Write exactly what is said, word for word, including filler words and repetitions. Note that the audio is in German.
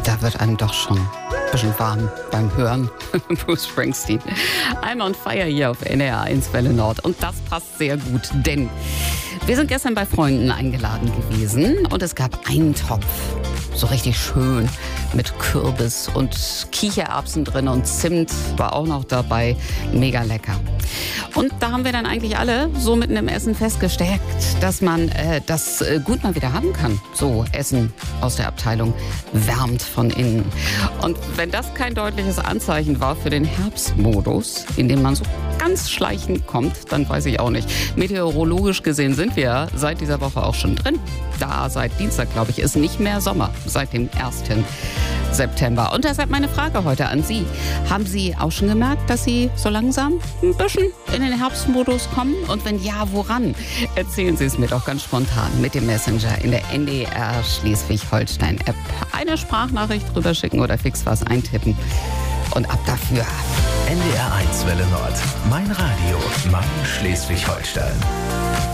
da wird einem doch schon ein bisschen warm beim Hören. Bruce Springsteen. I'm on fire hier auf N D R eins Welle Nord. Und das passt sehr gut, denn wir sind gestern bei Freunden eingeladen gewesen und es gab einen Topf. So richtig schön mit Kürbis und Kichererbsen drin und Zimt war auch noch dabei. Mega lecker. Und da haben wir dann eigentlich alle so mitten im Essen festgestellt, dass man äh, das äh, gut mal wieder haben kann. So Essen aus der Abteilung wärmt von innen. Und wenn das kein deutliches Anzeichen war für den Herbstmodus, in dem man so ganz schleichend kommt, dann weiß ich auch nicht. Meteorologisch gesehen sind wir seit dieser Woche auch schon drin. Da seit Dienstag, glaube ich, ist nicht mehr Sommer, seit dem ersten September. Und deshalb meine Frage heute an Sie. Haben Sie auch schon gemerkt, dass Sie so langsam ein bisschen in den Herbstmodus kommen? Und wenn ja, woran? Erzählen Sie es mir doch ganz spontan mit dem Messenger in der N D R Schleswig-Holstein-App. Eine Sprachnachricht drüber schicken oder fix was eintippen. Und ab dafür. N D R eins Welle Nord. Mein Radio. Mein Schleswig-Holstein.